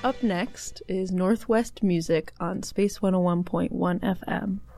Up next is Northwest Music on Space 101.1 FM.